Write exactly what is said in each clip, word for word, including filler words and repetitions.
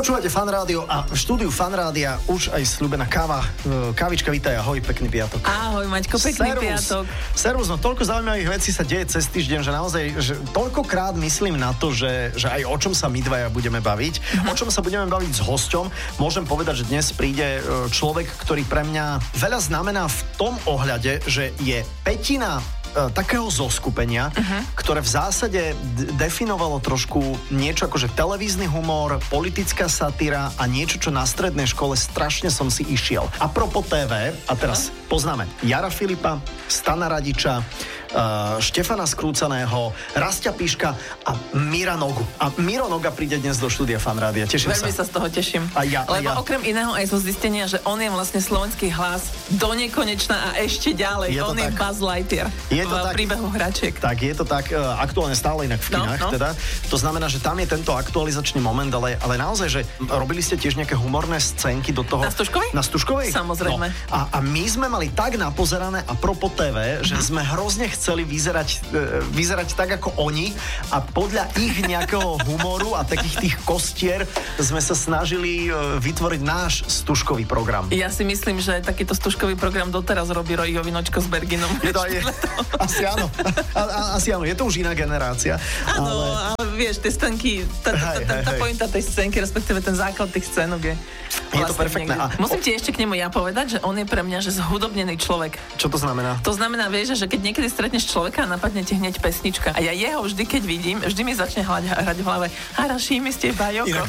Počúvate Fan Rádio a v štúdiu Fan Rádia už aj sľúbená káva. Kávička, vítaj, ahoj, pekný piatok. Ahoj, Maťko, pekný Servus. piatok. Servus, no toľko zaujímavých vecí sa deje cez týždeň, že naozaj, že toľkokrát myslím na to, že, že aj o čom sa my dvaja budeme baviť, uh-huh. o čom sa budeme baviť s hosťom. Môžem povedať, že dnes príde človek, ktorý pre mňa veľa znamená v tom ohľade, že je pätina takého zoskupenia, uh-huh. ktoré v zásade d- definovalo trošku niečo akože televízny humor, politická satíra a niečo, čo na strednej škole strašne som si išiel. A propos té vé, a teraz uh-huh. poznáme Jara Filipa, Stana Radiča, uh, Štefana Skrúcaného, Rastia Píška a Mira Nogu. A Miro Noga príde dnes do štúdia Fan Rádia. Teším Veľmi sa. sa z toho teším. A ja, a Lebo ja. okrem iného aj zo zistenia, že on je vlastne slovenský hlas do nekonečna a ešte ďalej. Je on je tak. Buzz Lightyear. Je to v tak, príbehu hračiek. Tak je to tak, aktuálne stále inak v kinách, no, no. teda. To znamená, že tam je tento aktualizačný moment, ale, ale naozaj, že robili ste tiež nejaké humorné scénky do toho... Na Stužkovej? Na Stužkovej? Samozrejme. No. A, a my sme mali tak napozerané a propos té vé, že sme hrozne chceli vyzerať, vyzerať tak ako oni a podľa ich nejakého humoru a takých tých kostier sme sa snažili vytvoriť náš Stužkový program. Ja si myslím, že takýto Stužkový program doteraz robí Rojo Vinočko s Berginom. Je to, je, asi áno. A, a, asi áno, je to už iná generácia. Áno, ale... ale vieš, tie scénky, tá, tá, tá, tá pointa tej scénky, respektíve ten základ tých scénok je... Je to perfektné. A... Musím ti ešte k nemu ja povedať, že on je pre mňa že zhudobnený človek. Čo to znamená? To znamená, vieš, že keď niekedy stretneš človeka a napadne ti hneď pesnička. A ja jeho vždy, keď vidím, vždy mi začne hrať, hrať v hlave Haraší mi ste Bajoko.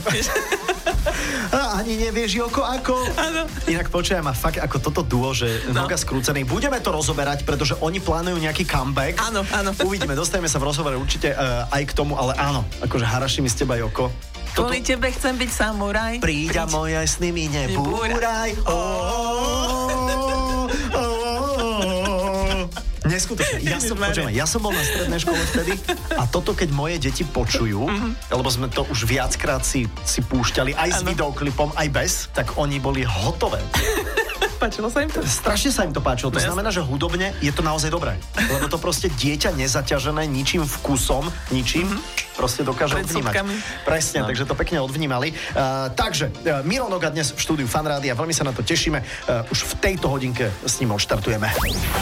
A ani nevieš, Joko, ako. Áno. Inak počujem, a fakt ako toto duo, že no. Noga Skrúcený. Budeme to rozoberať, pretože oni plánujú nejaký comeback. Áno, áno. Uvidíme, dostaneme sa v rozhovore určite uh, aj k tomu, ale áno, akože Haraší mi z teba, Joko. Toto... Kvôli tebe chcem byť samuraj. Príď a moja s nimi nebúraj. Neskutočne. Ja som, počujem, ja som bol na strednej škole vtedy a toto, keď moje deti počujú, mm-hmm. lebo sme to už viackrát si, si púšťali, aj s ano. videoklipom, aj bez, tak oni boli hotové. Páčilo sa im to? Strašne sa im to páčilo. To znamená, že hudobne je to naozaj dobré. Lebo to proste dieťa nezaťažené ničím vkusom, ničím, mm-hmm. proste dokáže odvnímať. Presne, no. Takže to pekne odvnímali. Uh, takže, uh, Miro Noga dnes v štúdiu Fan Rádia, veľmi sa na to tešíme. Uh, už v tejto hodinke s ním odštartujeme.